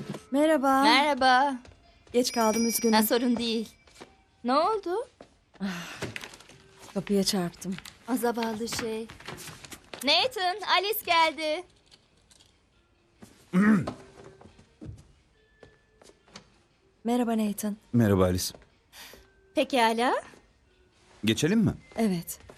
Merhaba. Merhaba. Geç kaldım üzgünüm. Sorun değil. Ne oldu? Kapıya çarptım. Zavallı şey. Nathan, Alice geldi. Merhaba Nathan. Merhaba Alice. Pekala. Geçelim mi? Evet.